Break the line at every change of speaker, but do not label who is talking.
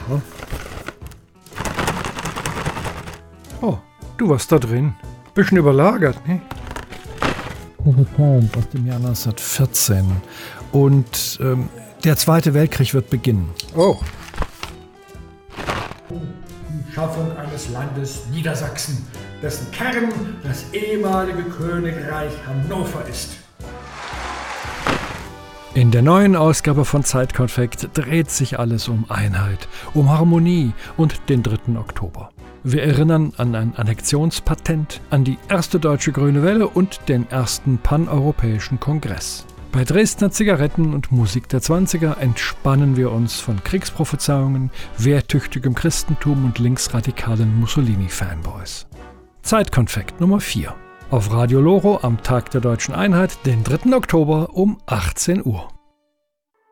Aha. Oh, du warst da drin. Bisschen überlagert, ne? Aus dem Jahr 1914. Und der Zweite Weltkrieg wird beginnen. Oh. Die Schaffung eines Landes Niedersachsen, dessen Kern das ehemalige Königreich Hannover ist. In der neuen Ausgabe von Zeitkonfekt dreht sich alles um Einheit, um Harmonie und den 3. Oktober. Wir erinnern an ein Annexionspatent, an die erste deutsche Grüne Welle und den ersten paneuropäischen Kongress. Bei Dresdner Zigaretten und Musik der 20er entspannen wir uns von Kriegsprophezeiungen, wehrtüchtigem Christentum und linksradikalen Mussolini-Fanboys. Zeitkonfekt Nummer 4. Auf Radio Loro am Tag der Deutschen Einheit, den 3. Oktober um 18 Uhr.